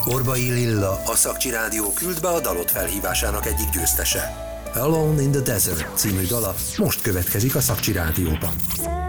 Orbai Lilla, a Szakcsi Rádió küld be a dalot felhívásának egyik győztese. Alone in the Desert című dala most következik a Szakcsi Rádióban.